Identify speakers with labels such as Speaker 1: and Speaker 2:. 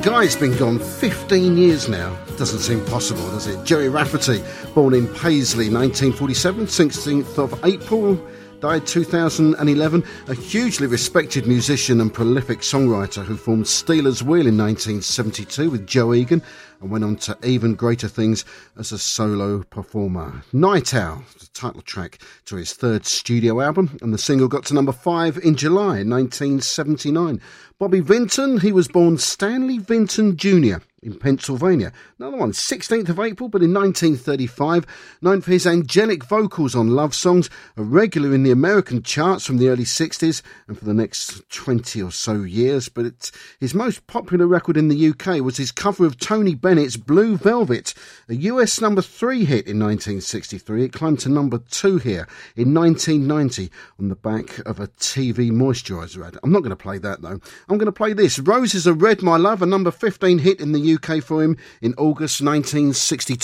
Speaker 1: Guy's been gone 15 years now. Doesn't seem possible, does it? Gerry Rafferty, born in Paisley, 1947, 16th of April, died 2011. A hugely respected musician and prolific songwriter who formed Stealers Wheel in 1972 with Joe Egan and went on to even greater things as a solo performer. Night Owl, the title track to his third studio album, and the single got to number 5 in July 1979. Bobby Vinton, he was born Stanley Vinton Jr. in Pennsylvania. Another one, 16th of April, but in 1935, known for his angelic vocals on love songs, a regular in the American charts from the early 60s and for the next 20 or so years. But his most popular record in the UK was his cover of Tony Bennett's Blue Velvet, a US number 3 hit in 1963. It climbed to number 2 here in 1990 on the back of a TV moisturiser ad. I'm not going to play that though. I'm going to play this. Roses Are Red, My Love, a number 15 hit in the UK for him in August 1962.